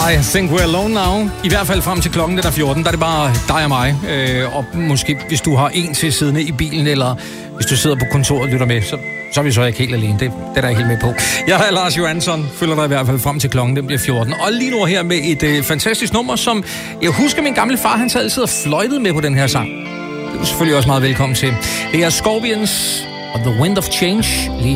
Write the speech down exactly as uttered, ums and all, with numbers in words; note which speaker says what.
Speaker 1: I think we're alone now. I hvert fald frem til klokken, den er fjorten, der er det bare dig og mig. Øh, og måske hvis du har en til siddende i bilen, eller hvis du sidder på kontoret og lytter med, så, så er vi så ikke helt alene. Det, det er der ikke helt med på. Jeg er Lars Johansson, følger dig i hvert fald frem til klokken, den bliver fjorten. Og lige nu her med et øh, fantastisk nummer, som jeg husker min gamle far, han sad altid og fløjtede med på den her sang. Det er du selvfølgelig også meget velkommen til. Det er Scorpions og The Wind of Change. Lige